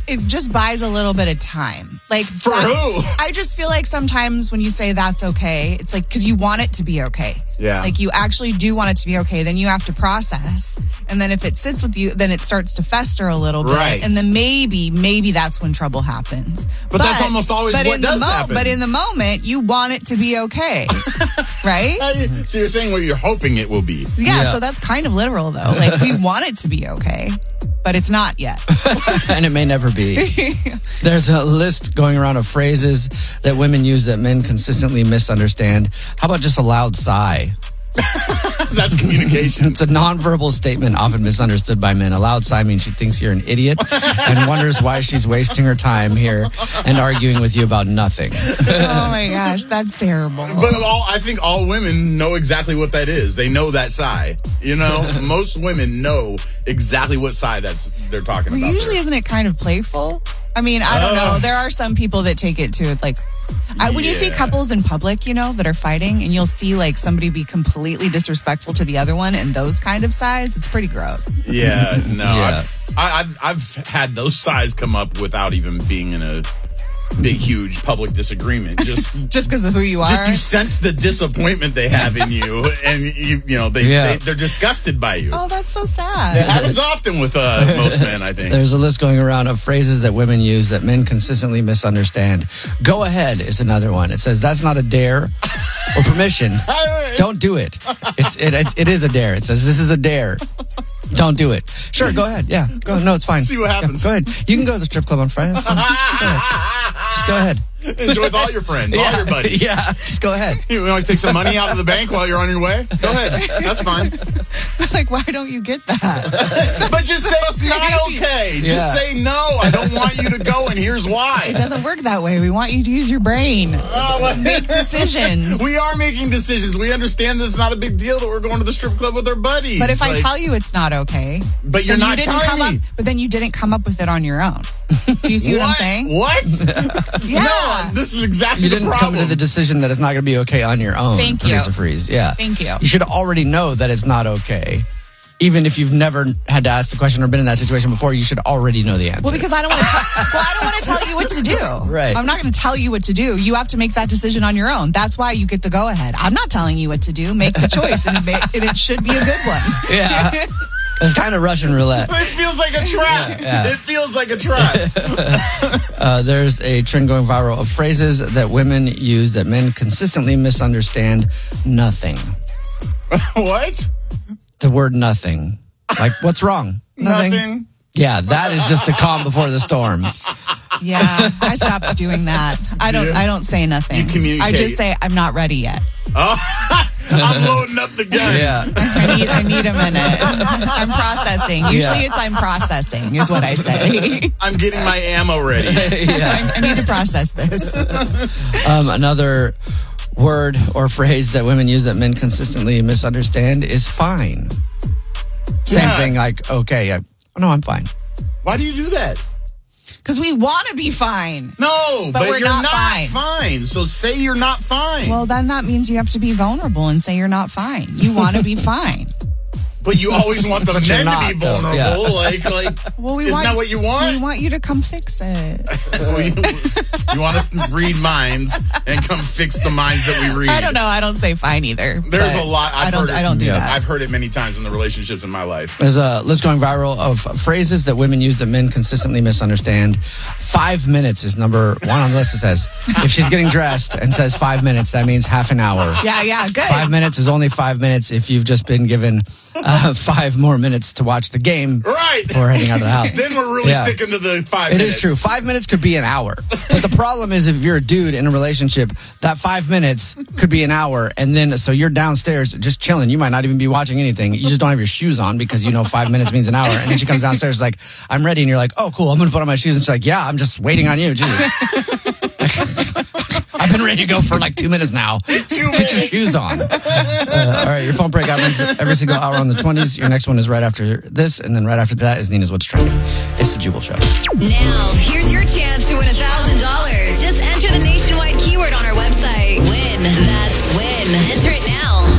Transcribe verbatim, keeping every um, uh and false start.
it just buys a little bit of time. Like For that, who? I just feel like sometimes when you say that's okay, it's like because you want it to be okay. Yeah. Like you actually do want it to be okay. Then you have to process. And then if it sits with you, then it starts to fester a little bit. Right. And then maybe, maybe that's when trouble happens. But, but that's almost always but what in does the mo- happen. But in the moment, you want it to be okay. Right? So you're saying what you're hoping it will be. Yeah, Yeah. so that's kind of literal, though. Like, we want it to be okay, but it's not yet. And it may never be. There's a list going around of phrases that women use that men consistently misunderstand. How about just a loud sigh? That's communication. It's a nonverbal statement often misunderstood by men. A loud sigh means she thinks you're an idiot and wonders why she's wasting her time here and arguing with you about nothing. Oh my gosh, that's terrible. But all I think all women know exactly what that is. They know that sigh. You know, most women know exactly what sigh that's they're talking Well, about. usually, there. isn't it kind of playful? I mean, I don't Uh. know. There are some people that take it to like, I, when you see Yeah. couples in public, you know, that are fighting, and you'll see like somebody be completely disrespectful to the other one, and those kind of sighs, it's pretty gross. Yeah, no. Yeah. I've, I, I've I've had those sighs come up without even being in a big, huge public disagreement. Just Just because of who you are. Just you sense the disappointment they have in you, and you you know they, Yeah. they they're disgusted by you. Oh, that's so It sad. happens often with uh, most men, I think. There's a list going around of phrases that women use that men consistently misunderstand. Go ahead is another one. It says that's not a dare or permission. Don't do it. It's it, it it is a dare. It says this is a dare. Don't do it. Sure, go ahead. Yeah, go. No, it's fine. See what happens. Yeah, go ahead. You can go to the strip club on Friday. That's fine. Go ahead. Just go ahead. Enjoy with all your friends, all your buddies. Yeah, just go ahead. You want to take some money out of the bank while you're on your way? Go ahead. That's fine. Like, why don't you get that? But just say it's not okay. Just Yeah. say no. I don't want you to go, and here's why. It doesn't work that way. We want you to use your brain. Oh, well, Make decisions. We are making decisions. We understand that it's not a big deal that we're going to the strip club with our buddies. But if I Like, tell you it's not okay, But you're then not you didn't telling come me. up. But then you didn't come up with it on your own. Do you see what, I'm saying? What? Yeah. No, this is exactly You the didn't come problem. to the decision that it's not going to be okay on your own. Thank you. Producer Freeze. Yeah. Thank you. You should already know that it's not okay. Even if you've never had to ask the question or been in that situation before, you should already know the answer. Well, because I don't want to. Well, I don't want to tell you what to do. Right. I'm not going to tell you what to do. You have to make that decision on your own. That's why you get the go ahead. I'm not telling you what to do. Make the choice, and it, may, and it should be a good one. Yeah. It's kind of Russian roulette. It feels like a trap. Yeah. It feels like a trap. Uh, there's a trend going viral of phrases that women use that men consistently misunderstand. Nothing. What? The word nothing. Like, what's wrong? Nothing. Yeah, that is just the calm before the storm. Yeah, I stopped doing that. I don't. Yeah. I don't say nothing. You communicate. I just say I'm not ready yet. Oh, I'm loading up the gun. Yeah. I need. I need a minute. I'm processing. Usually, Yeah. it's I'm processing is what I say. I'm getting my ammo ready. Yeah. I, I need to process this. Um, another word or phrase that women use that men consistently misunderstand is fine. Same Yeah. thing like, okay, I, no, I'm fine. Why do you do that? Because we want to be fine. No, but, But we're you're not not, fine. fine. So say you're not fine. Well, then that means you have to be vulnerable and say you're not fine. You want to be fine. but you always want the But you're men not, to be though. vulnerable. Yeah. Like, like, Well, we isn't want, that what you We want? want you to come fix it. you, you want us to read minds and come fix the minds that we read. I don't know. I don't say fine either. There's but a lot. I've I don't. heard it. I don't do Yeah. that. I've heard it many times in the relationships in my life. There's a list going viral of phrases that women use that men consistently misunderstand. Five minutes is number one on the list. It says, if she's getting dressed and says five minutes, that means half an hour. Yeah, yeah, good. Five minutes is only five minutes if you've just been given uh, five more minutes to watch the game Right. before heading out of the house. Then we're really Yeah. sticking to the five It minutes. is true. Five minutes could be an hour. But the problem is if you're a dude in a relationship, that five minutes could be an hour. And then, so you're downstairs just chilling. You might not even be watching anything. You just don't have your shoes on because you know five minutes means an hour. And then she comes downstairs like, I'm ready. And you're like, oh, cool. I'm going to put on my shoes. And she's like, yeah, I'm just waiting on you. Jesus. I've been ready to go for like two minutes now. Two Get your minutes. shoes on. Uh, all right, your phone break happens every single hour on the twenties. Your next one is right after this. And then right after that is Nina's What's Trending. It's the Jubal Show. Now, here's your chance to win one thousand dollars. Just enter the nationwide keyword on our website. Win. That's win. Enter it